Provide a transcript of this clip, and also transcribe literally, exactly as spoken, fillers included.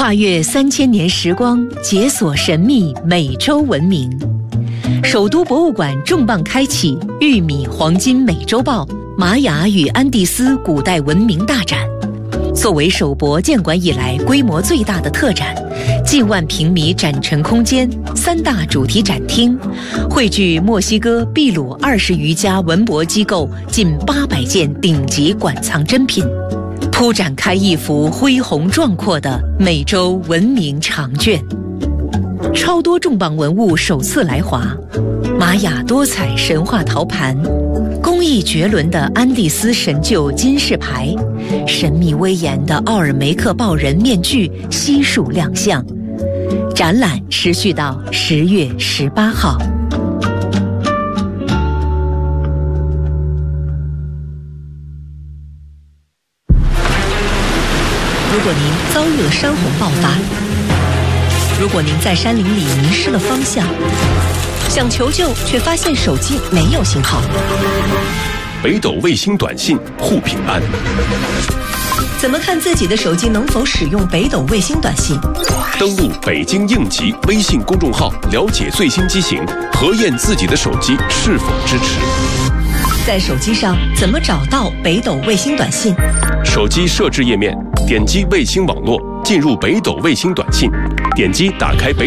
跨越三千年时光，解锁神秘美洲文明。首都博物馆重磅开启《玉米黄金美洲豹：玛雅与安第斯古代文明大展》。作为首博建馆以来规模最大的特展，近万平米展陈空间，三大主题展厅，汇聚墨西哥、秘鲁二十余家文博机构近八百件顶级馆藏珍品，铺展开一幅恢宏壮阔的美洲文明长卷。超多重磅文物首次来华，玛雅多彩神话陶盘，工艺绝伦的安第斯神鹫金饰牌，神秘威严的奥尔梅克豹人面具悉数亮相。展览持续到十月十八号。如果您遭遇了山洪爆发，如果您在山林里迷失了方向，想求救却发现手机没有信号， 北斗卫星短信护平安。 怎么看自己的手机能否使用北斗卫星短信？ 登录北京应急微信公众号，了解最新机型，核验自己的手机是否支持。 在手机上怎么找到北斗卫星短信？ 手机设置页面，点击卫星网络，进入北斗卫星短信，点击打开北